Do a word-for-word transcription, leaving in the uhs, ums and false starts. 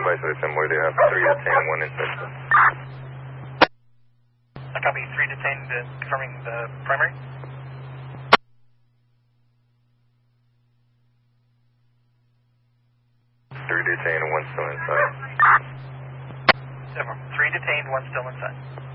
advise the assembly they have three detained, one inside. I copy three detained, uh, confirming the primary. Three detained and one still inside. Several. Three detained, one still inside.